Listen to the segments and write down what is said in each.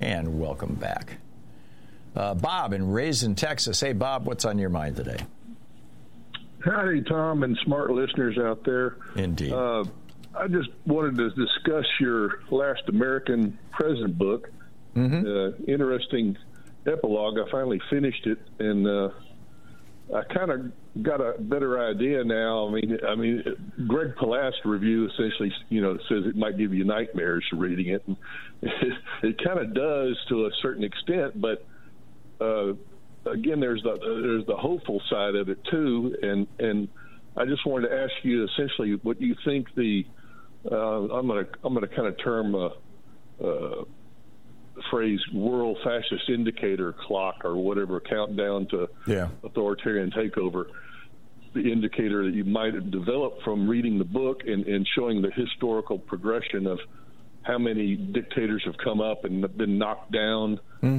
And welcome back. Bob in Raisin, Texas. Hey, Bob, what's on your mind today? Howdy, Tom, and smart listeners out there. Indeed. I just wanted to discuss your Last American President book. Interesting epilogue. I finally finished it, and I kind of got a better idea now. I mean, Greg Palast review essentially, says it might give you nightmares reading it. And it kind of does to a certain extent, but again, there's the hopeful side of it too. And I just wanted to ask you essentially what you think I'm going to kind of term the phrase world fascist indicator clock or whatever, countdown to authoritarian takeover, the indicator that you might have developed from reading the book and showing the historical progression of how many dictators have come up and been knocked down.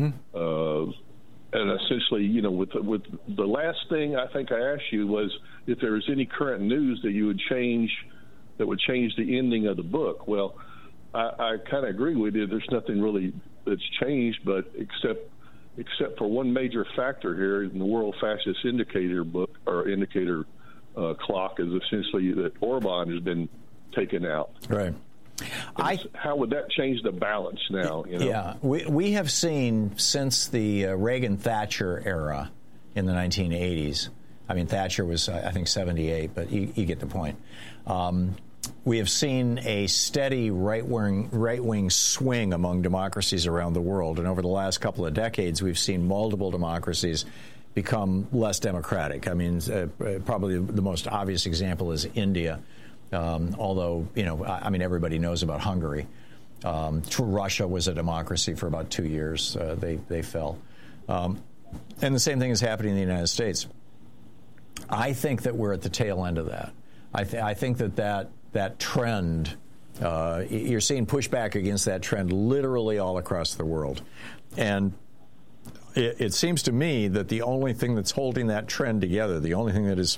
And essentially, with the last thing I think I asked you was if there was any current news that you would change, that would change the ending of the book. Well, I kind of agree with you. There's nothing really that's changed, but except for one major factor here in the world fascist indicator book or indicator clock is essentially that Orban has been taken out. Right. How would that change the balance now? Yeah, we have seen since the Reagan-Thatcher era in the 1980s. I mean, Thatcher was, I think, 78, but you get the point. We have seen a steady right-wing swing among democracies around the world, and over the last couple of decades, we've seen multiple democracies become less democratic. I mean, probably the most obvious example is India. Although, everybody knows about Hungary. Russia was a democracy for about 2 years. They fell. And the same thing is happening in the United States. I think that we're at the tail end of that. I think that trend, you're seeing pushback against that trend literally all across the world. And it seems to me that the only thing that's holding that trend together, the only thing that is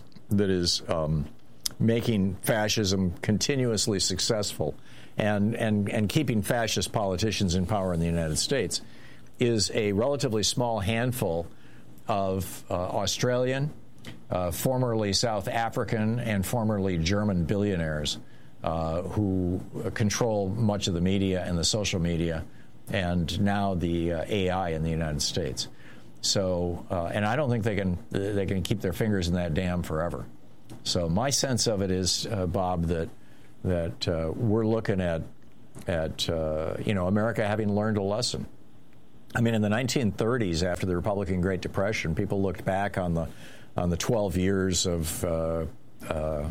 making fascism continuously successful and keeping fascist politicians in power in the United States is a relatively small handful of Australian, formerly South African, and formerly German billionaires who control much of the media and the social media and now the AI in the United States. So, and I don't think they can keep their fingers in that dam forever. So my sense of it is, Bob, that we're looking at America having learned a lesson. I mean, in the 1930s, after the Republican Great Depression, people looked back on the 12 years of it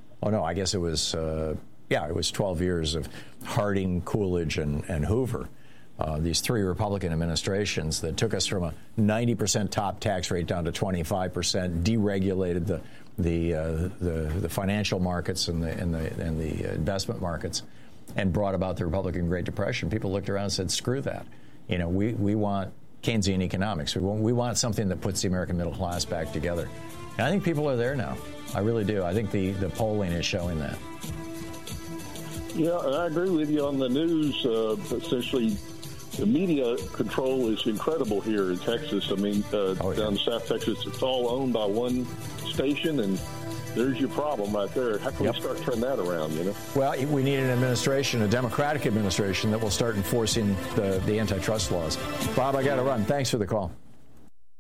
was 12 years of Harding, Coolidge, and Hoover. These three Republican administrations that took us from a 90% top tax rate down to 25%, deregulated the financial markets and the investment markets, and brought about the Republican Great Depression. People looked around and said, "Screw that! We want Keynesian economics. We want something that puts the American middle class back together." And I think people are there now. I really do. I think the polling is showing that. Yeah, and I agree with you on the news. Essentially, the media control is incredible here in Texas. I mean, down in South Texas, it's all owned by one station, and there's your problem right there. How can we start turning that around, Well, we need an administration, a Democratic administration, that will start enforcing the antitrust laws. Bob, I got to run. Thanks for the call.